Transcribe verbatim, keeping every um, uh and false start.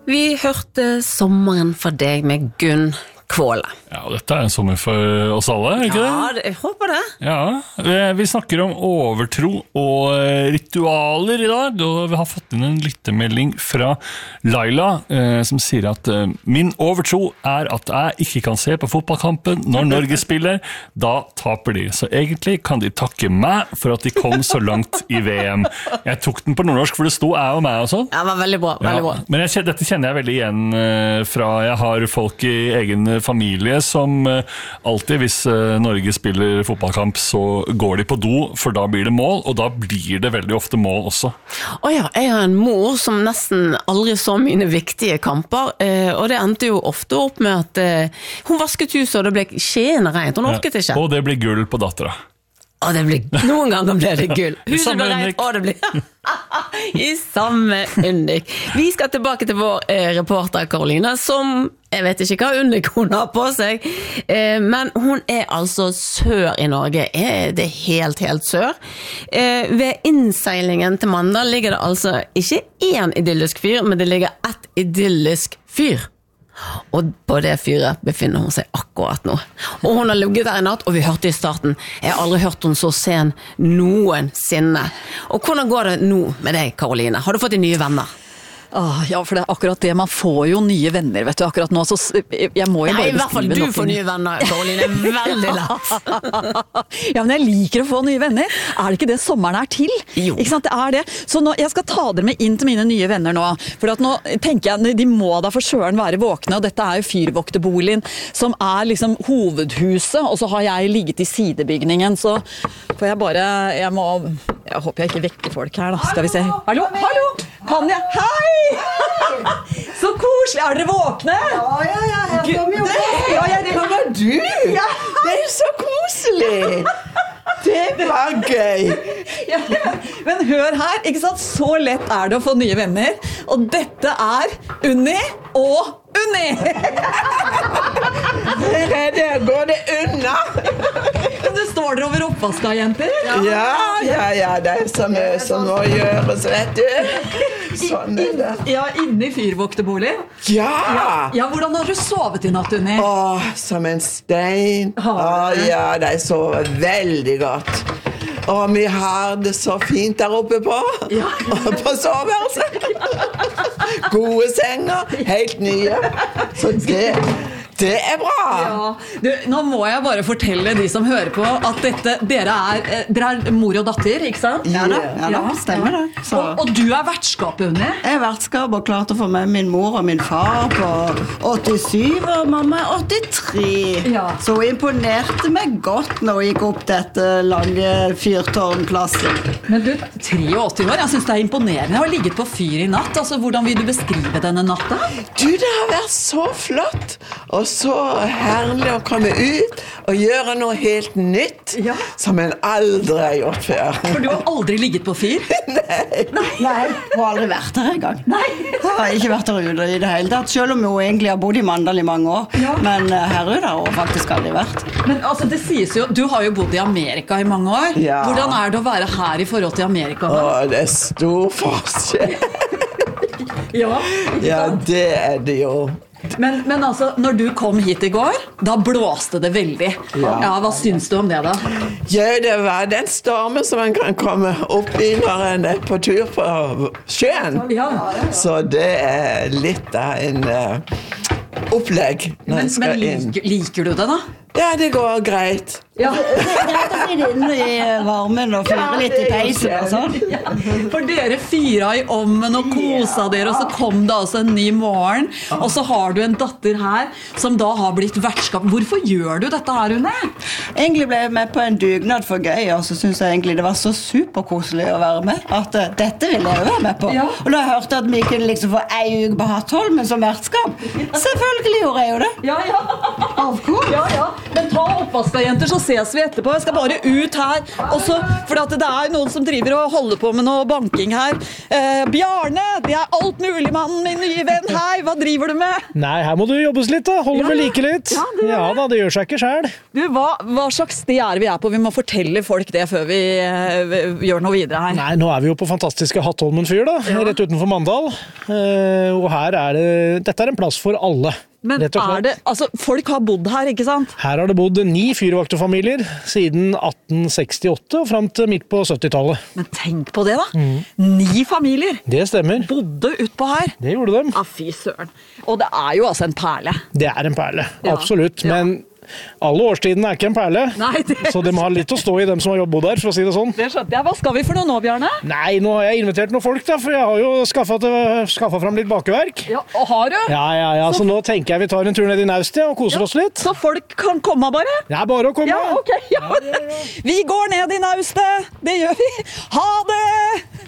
vi hørte Sommeren for deg med Gunn Kvåle. Ja, og dette er en sommer for oss alle, ikke det? Ja, jeg håper det. Ja, vi snakker om overtro og ritualer i dag, og vi har fått inn en lyttemelding fra Laila, eh, som sier at eh, min overtro er at jeg ikke kan se på fotballkampen når Norge spiller, da taper de. Så egentlig kan de takke meg for at de kom så langt i V M. Jeg tok den på nordnorsk, for det sto jeg og meg og sånn. Ja, det var veldig bra, veldig bra. Ja, men jeg, dette kjenner jeg veldig igjen eh, fra, jeg har folk i egen familie som alltid, hvis Norge spiller fotballkamp, så går de på do, for da blir det mål, og da blir det veldig ofte mål også. Åja, jeg har en mor som nesten aldri så mine viktige kamper, og det endte jo ofte opp med at hun vasket huset, og det ble skjene rent, hun orket ikke. Ja, og det blir gull på dattera. Å, det ble, noen ganger ble det gull. Huset ble rent, og det ble i samme undik. Vi skal tilbake til vår eh, reporter Karoline, som, jeg vet ikke hva undik hun har på seg, eh, men hun er altså sør i Norge. Er det helt, helt sør? Eh, ved innseilingen til Mandal ligger det altså ikke en idyllisk fyr, men det ligger et idyllisk fyr. Og på det fyret befinner hun seg akkurat nå. Og hun har ligget der i natt, og vi hørte i starten, jeg har aldri hørt hun så sen noensinne. Og hvordan går det nå med deg, Karoline? Har du fått de nye venner? Ah, ja, for det er akkurat det, man får jo nye venner, vet du, akkurat nå, så jeg må jo Nei, bare i hvert fall du får nye venner, Karoline, veldig lett. Ja, men jeg liker å få nye venner. Er det ikke det sommeren er til? Jo. Ikke sant, det er det. Så nå, jeg skal ta dere med inn til mine nye venner nå, for at nå tenker jeg, de må da for søren være våkne, og dette er jo fyrvokterboligen, som er liksom hovedhuset, og så har jeg ligget i sidebygningen, så får jeg bare, jeg må, jeg håper jeg ikke vekker folk her da, skal vi se. Hallo, hallo, kan jeg? Hei! Så koselig, er dere våkne? Ja, ja, ja, her kommer jo på. Ja, jeg, Det var du! Det er jo så koselig! Det var gøy! ja, men hør her, ikke sant? Så lett er det å få nye venner, og dette er Unni og Unni! Der går det unna! Men det står dere over oppvaska, jenter? Ja, ja, ja, det er så mye som må gjøres, vet du. Sånn er det. Ja, inne i fyrvokterbolig. Ja! Ja, hvordan har du sovet i natt, Unni? Åh, som en stein. Åh, ja, de sover veldig godt. Og vi har det så fint der oppe på. Ja. På soveværelset. Gode senger, helt nye. Så det... Det er bra! Ja, du, nå må jeg bare fortelle de som hører på at dette, dere er, dere er mor og datter, ikke sant? Ja da, ja da, stemmer det. Så. Og, og du er vertskapet, Unni? Jeg er vertskap og klarte å få med min mor og min far på åttisyv, og mamma er åttitre. Ja. Så hun imponerte meg godt når hun gikk opp dette lange fyrtårnplasset. Men du, åttitre år, jeg synes det er imponerende. Jeg har ligget på fyr i natt. Altså, hvordan vil du beskrive denne natta? Du, det har vært så flott og så herlig å komme ut og gjøre noe helt nytt, Ja. som en aldri har gjort før. For du har aldri ligget på fyr? Nei. Nei, hun har aldri vært der en gang. Nei. Hun har ikke vært der ute i det hele tatt, selv om hun egentlig har bodd i Mandal i mange år. Ja. Men uh, her ute har hun faktisk aldri vært. Men altså, det sies jo, du har jo bodd i Amerika i mange år. Ja. Hvordan er det å være her i forhold til Amerika? Da? Åh, det er stor forskjell. Ja. Ja, det er det jo. Men, men altså, når du kom hit i går, da blåste det veldig. Ja. Ja, hva syns du om det da? Ja, det var den stormen som man kan komme opp i når en er på tur på sjøen. Ja. Så det er litt av en uh, opplegg når Men, en skal men inn. liker, liker du det da? Ja, det går greit. Ja. Det er greit å sitte inne i varmen og fyre litt i peisen og sånn. Ja, for dere fyra i ommen og kosa dere, og så kom det altså en ny morgen, og så har du en datter her som da har blitt vertskap. Hvorfor gjør du dette her, Unni? Egentlig ble jeg med på en dugnad for gøy, og så synes jeg egentlig det var så superkoselig å være med, at uh, dette ville jeg jo være med på. Ja. Og da hørte jeg at vi kunne liksom få ei uke på Hattholmen som vertskap. Selvfølgelig gjorde jeg jo det. Ja, ja. Of course. Ja, ja. Men ta oppvaska, jenter, så ses vi etterpå. Jeg skal bare ut her. Også, for at det er noen som driver og holder på med noe banking her. Eh, Bjarne, det er alt mulig, mannen, min nye venn. Hei, hva driver du med? Nei, her må du jobbes litt da. Holde Ja, vel like litt. ja, det gjør Ja jeg. da, det gjør seg ikke selv. Du, hva, hva slags sted er vi er på? Vi må fortelle folk det før vi eh, gjør noe videre her. Nei, nå er vi jo på fantastiske Hattholmen fyr da, rett utenfor Mandal. Eh, og her er det, dette er en plass for alle. Men rett og slett. er det, altså, folk har bodd her, ikke sant? Her har det bodd ni fyrvakterfamilier siden atten sekstiåtte og frem til midt på syttitallet. Men tenk på det da. Ni familier Det stemmer. bodde utpå her. Det gjorde de. Ja, fy søren. Og det er jo altså en perle. Det er en perle, Ja. absolutt. Ja. Men alle årstiden er ikke en perle. Nei, det, Så det må ha litt å stå i dem som har jobbet der, for å si det sånn. det skjønte jeg. Hva skal vi for noe nå, Bjarne? Nei, nå har jeg invitert noen folk da, for jeg har jo skaffet, skaffet fram litt bakeverk. Ja, og har du? Ja, ja, ja, så nå tenker jeg vi tar en tur ned i Naustet og koser oss litt. Så folk kan komme bare? Det er bare å komme. Ja, ok. Ja. Vi går ned i naustet. Det gjør vi. Ha det!